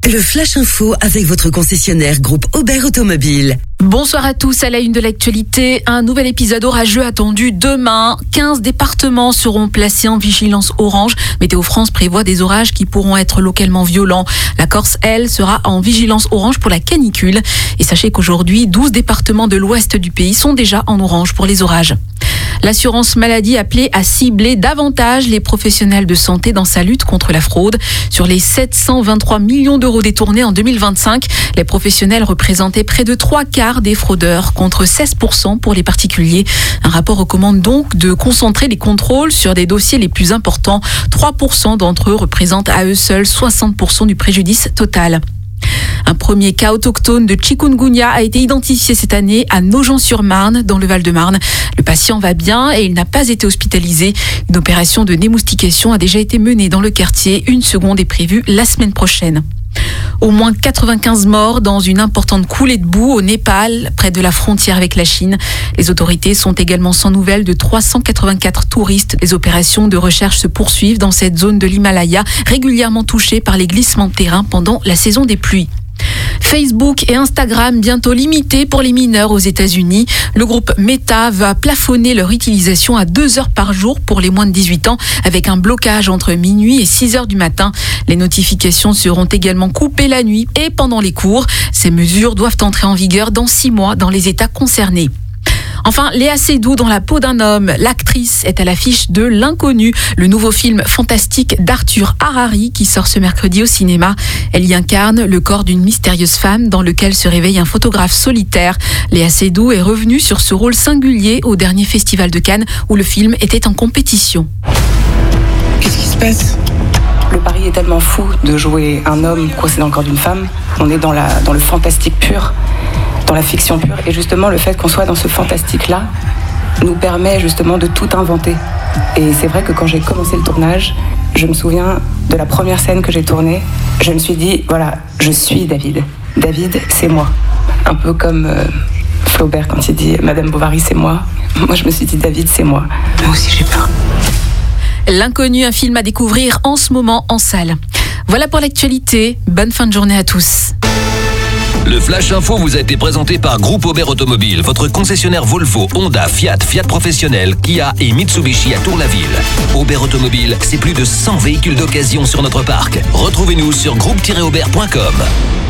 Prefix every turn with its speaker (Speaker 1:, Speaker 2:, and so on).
Speaker 1: Le Flash Info avec votre concessionnaire groupe Aubert Automobile.
Speaker 2: Bonsoir à tous, à la une de l'actualité, un nouvel épisode orageux attendu demain. 15 départements seront placés en vigilance orange. Météo France prévoit des orages qui pourront être localement violents. La Corse, elle, sera en vigilance orange pour la canicule. Et sachez qu'aujourd'hui, 12 départements de l'ouest du pays sont déjà en orange pour les orages. L'assurance maladie appelée à cibler davantage les professionnels de santé dans sa lutte contre la fraude. Sur les 723 millions d'euros détournés en 2025, les professionnels représentaient près de 3/4 des fraudeurs, contre 16% pour les particuliers. Un rapport recommande donc de concentrer les contrôles sur des dossiers les plus importants. 3% d'entre eux représentent à eux seuls 60% du préjudice total. Un premier cas autochtone de chikungunya a été identifié cette année à Nogent-sur-Marne, dans le Val-de-Marne. Le patient va bien et il n'a pas été hospitalisé. Une opération de démoustication a déjà été menée dans le quartier. Une seconde est prévue la semaine prochaine. Au moins 95 morts dans une importante coulée de boue au Népal, près de la frontière avec la Chine. Les autorités sont également sans nouvelles de 384 touristes. Les opérations de recherche se poursuivent dans cette zone de l'Himalaya, régulièrement touchée par les glissements de terrain pendant la saison des pluies. Facebook et Instagram bientôt limités pour les mineurs aux États-Unis. Le groupe Meta va plafonner leur utilisation à 2 heures par jour pour les moins de 18 ans, avec un blocage entre minuit et 6 heures du matin. Les notifications seront également coupées la nuit et pendant les cours. Ces mesures doivent entrer en vigueur dans 6 mois dans les États concernés. Enfin, Léa Seydoux dans la peau d'un homme. L'actrice est à l'affiche de L'Inconnu, le nouveau film fantastique d'Arthur Harari qui sort ce mercredi au cinéma. Elle y incarne le corps d'une mystérieuse femme dans lequel se réveille un photographe solitaire. Léa Seydoux est revenue sur ce rôle singulier au dernier festival de Cannes où le film était en compétition.
Speaker 3: Qu'est-ce qui se passe ? Le pari est tellement fou de jouer un homme coincé dans le corps d'une femme. On est dans le fantastique pur, dans la fiction pure. Et justement, le fait qu'on soit dans ce fantastique-là nous permet justement de tout inventer. Et c'est vrai que quand j'ai commencé le tournage, je me souviens de la première scène que j'ai tournée. Je me suis dit, voilà, je suis David. David, c'est moi. Un peu comme Flaubert quand il dit « Madame Bovary, c'est moi ». Moi, je me suis dit « David, c'est moi ». Moi aussi, j'ai peur.
Speaker 2: L'Inconnu, un film à découvrir en ce moment en salle. Voilà pour l'actualité. Bonne fin de journée à tous.
Speaker 4: Le Flash Info vous a été présenté par Groupe Aubert Automobile, votre concessionnaire Volvo, Honda, Fiat Professionnel, Kia et Mitsubishi à Tour-la-Ville. Aubert Automobile, c'est plus de 100 véhicules d'occasion sur notre parc. Retrouvez-nous sur groupe-aubert.com.